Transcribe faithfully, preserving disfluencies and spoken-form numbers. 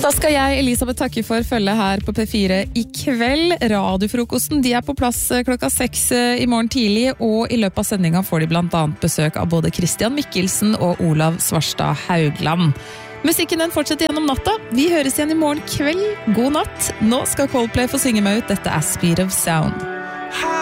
Da skal jeg, Elisabeth, takke for følget her på P fire i kveld. Radiofrokosten, de er på plass klokka seks i morgen tidlig, og i løpet av sendingen får de blant annet besøk av både Christian Mikkelsen og Olav Svarstad Haugland. Musikken den fortsetter gjennom natta. Vi høres igjen i morgen kveld. God natt. Nå skal Coldplay få synge meg ut. Dette er Speed of Sound.